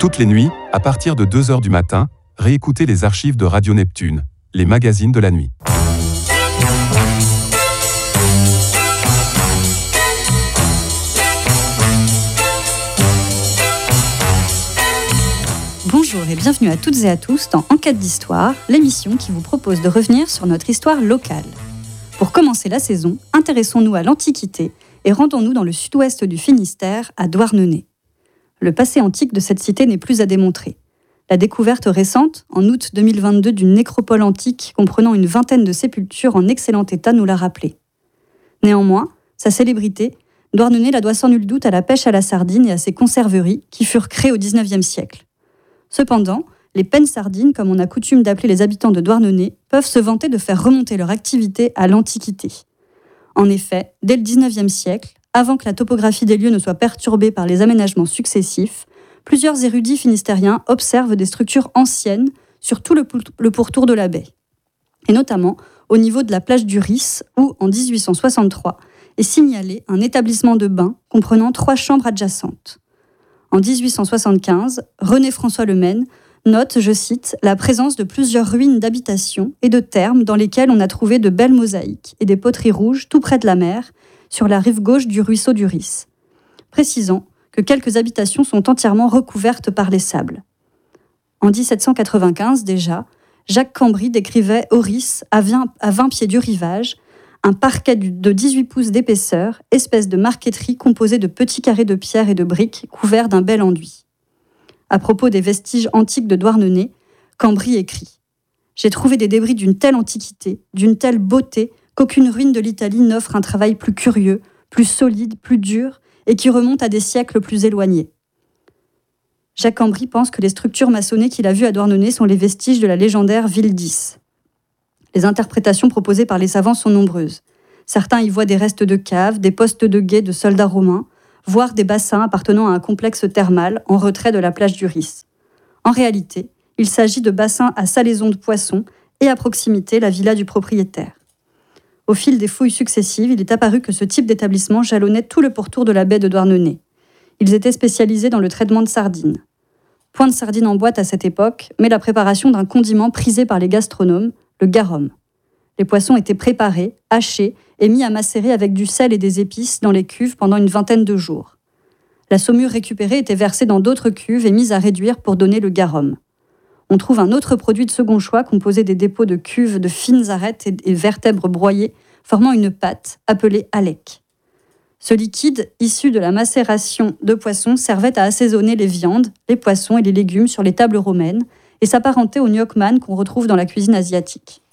Toutes les nuits, à partir de 2h du matin, réécoutez les archives de Radio Neptune, les magazines de la nuit. Bonjour et bienvenue à toutes et à tous dans Enquête d'Histoire, l'émission qui vous propose de revenir sur notre histoire locale. Pour commencer la saison, intéressons-nous à l'Antiquité et rendons-nous dans le sud-ouest du Finistère, à Douarnenez. Le passé antique de cette cité n'est plus à démontrer. La découverte récente, en août 2022, d'une nécropole antique comprenant une vingtaine de sépultures en excellent état nous l'a rappelé. Néanmoins, sa célébrité, Douarnenez la doit sans nul doute à la pêche à la sardine et à ses conserveries qui furent créées au XIXe siècle. Cependant, les pennes sardines, comme on a coutume d'appeler les habitants de Douarnenez, peuvent se vanter de faire remonter leur activité à l'Antiquité. En effet, dès le XIXe siècle, avant que la topographie des lieux ne soit perturbée par les aménagements successifs, plusieurs érudits finistériens observent des structures anciennes sur tout le pourtour de la baie. Et notamment au niveau de la plage du Ris, où, en 1863, est signalé un établissement de bains comprenant 3 chambres adjacentes. En 1875, René-François Lemaine note, je cite, « la présence de plusieurs ruines d'habitations et de thermes dans lesquelles on a trouvé de belles mosaïques et des poteries rouges tout près de la mer, sur la rive gauche du ruisseau du Ris, précisant que quelques habitations sont entièrement recouvertes par les sables. » En 1795 déjà, Jacques Cambry décrivait au Ris, à 20 pieds du rivage, un parquet de 18 pouces d'épaisseur, espèce de marqueterie composée de petits carrés de pierre et de briques couverts d'un bel enduit. À propos des vestiges antiques de Douarnenez, Cambry écrit « J'ai trouvé des débris d'une telle antiquité, d'une telle beauté, qu'aucune ruine de l'Italie n'offre un travail plus curieux, plus solide, plus dur, et qui remonte à des siècles plus éloignés. » Jacques Cambry pense que les structures maçonnées qu'il a vues à Douarnenez sont les vestiges de la légendaire ville d'Is. Les interprétations proposées par les savants sont nombreuses. Certains y voient des restes de caves, des postes de guet de soldats romains, voire des bassins appartenant à un complexe thermal en retrait de la plage du Ris. En réalité, il s'agit de bassins à salaison de poissons et à proximité la villa du propriétaire. Au fil des fouilles successives, il est apparu que ce type d'établissement jalonnait tout le pourtour de la baie de Douarnenez. Ils étaient spécialisés dans le traitement de sardines. Point de sardines en boîte à cette époque, mais la préparation d'un condiment prisé par les gastronomes, le garum. Les poissons étaient préparés, hachés et mis à macérer avec du sel et des épices dans les cuves pendant une vingtaine de jours. La saumure récupérée était versée dans d'autres cuves et mise à réduire pour donner le garum. On trouve un autre produit de second choix composé des dépôts de cuves de fines arêtes et vertèbres broyées, formant une pâte appelée alec. Ce liquide, issu de la macération de poissons, servait à assaisonner les viandes, les poissons et les légumes sur les tables romaines et s'apparentait au gnocchman qu'on retrouve dans la cuisine asiatique.